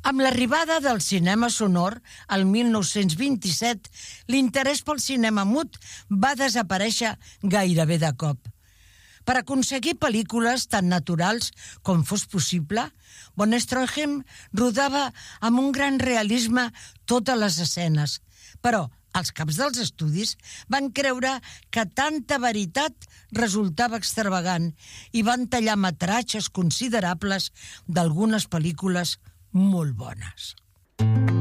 Amb l'arribada del cinema sonor, el 1927, l'interès pel cinema mut va desaparèixer gairebé de cop. Per aconseguir pel·lícules tan naturals com fos possible, von Stroheim rodava amb un gran realisme totes les escenes, però els caps dels estudis van creure que tanta veritat resultava extravagant i van tallar metratges considerables d'algunes pel·lícules molt bones.